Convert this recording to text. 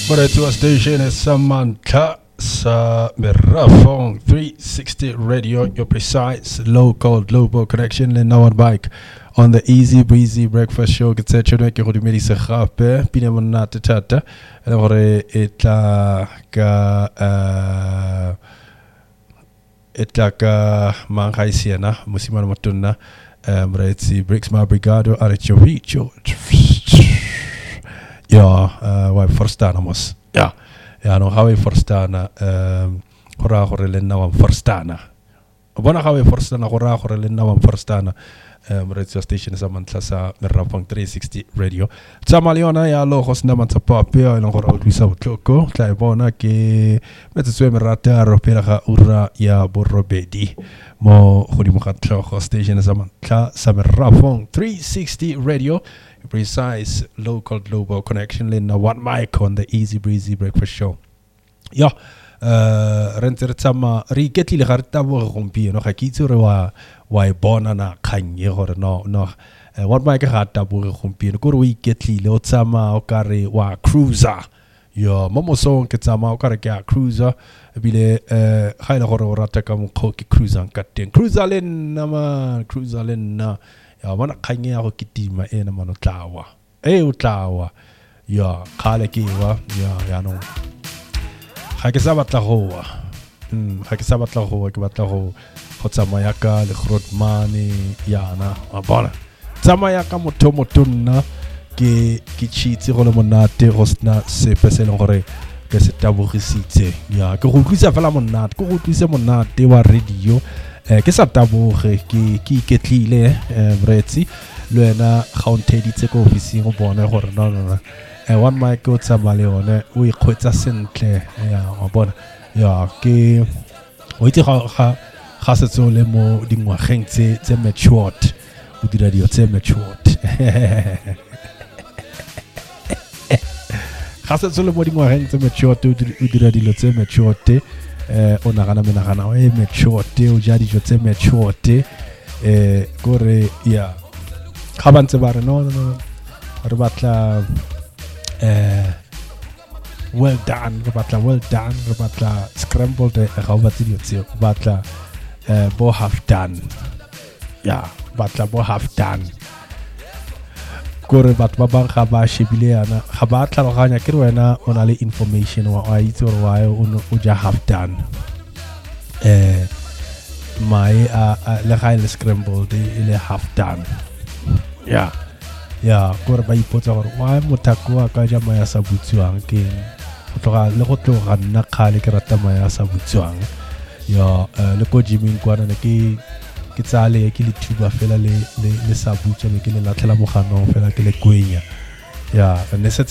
Radio station is Samantha Merafong 360 Radio, your precise local global connection in our bike on the easy breezy breakfast show ke tsetsho ke go dumedisa gape pina monate thata le gore etla ka mangaisiana mosimane motonna mretsi breaks my brigado archovicho wa forstana mos no how forstana gora gore le nna wa forstana bona how forstana gora gore le nna wa forstana radio station sa Mantlasa Merafong 360 Radio tsama leona ya lo go sna mantsa pape ya le gore o tlisa botloko tla bona ke metswe merata ro pela ga ura ya borobedi mo godimo ga tlhogo station sa Mantlasa Merafong 360 Radio, precise local global connection in one mic on the easy breezy breakfast show. Renter tsama re ketlile ga re tabo gompieno ga ke itse re wa bona na khanye gore no one mic ga tabo gompieno gore o iketlile o tsama o ka re wa cruiser mo mosong ke tsama o ka re ke a cruiser bile ga ile gore o rata ka mokgo ke cruiser ka teng cruiser le nna ya bona khanye ya go kitima ena mano tlawa o tlawa khale ke wa ya no ga ke sa batla go ke batla go tsamaya ka le Grootmane yana a bona tsamaya ka motonna ke tshitse go le monate go sna sepe se le gore ke se tabogisitse ke go tlisa fela monate go tlisa monate wa radio ke sa taboge ke iketlile bretsi le wena ga o ntheditse ko ofising go bona gore no one mic o tsama le one o ikgwetsa sentle wa bona ke o itse ga se tsole mo dingwageng tse matured o dira dio tse matured ga se tsole mo dingwageng tse matured o dira dilo tse matured o nagana menagana o matured o ja dijo tse matured gore ga ba ntse ba re no re batla well done re batla scrambled ga o batla dilo tseo batla bo half done batla bo half done gore batho ba bang ga ba shebile yana ga ba tlhaloganya ke wena o na le information wa itse gore wa o ja half done mai le ga ile scrambled ile half done gore ba ipotsa gore wa motako wa ka ja maya sa butsiwang ke go tloga nna khale ke rata maya sa butsiwang le ko gyming kwana ke tsale ke le tuba fela le sa butsa ke le latlhela mogano fela ke le kwenya ne se